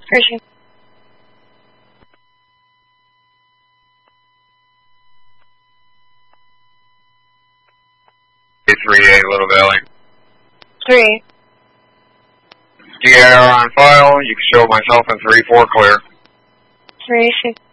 Appreciate it. 3A Little Valley. 3. DIR on file. You can show myself in 3-4 clear. 3,